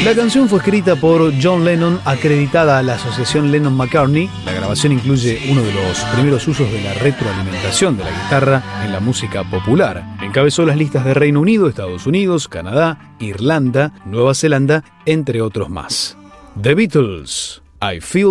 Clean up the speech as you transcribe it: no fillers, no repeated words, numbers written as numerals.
La canción fue escrita por John Lennon, acreditada a la asociación Lennon-McCartney. La grabación incluye uno de los primeros usos de la retroalimentación de la guitarra en la música popular. Encabezó las listas de Reino Unido, Estados Unidos, Canadá, Irlanda, Nueva Zelanda, entre otros más. The Beatles, I Feel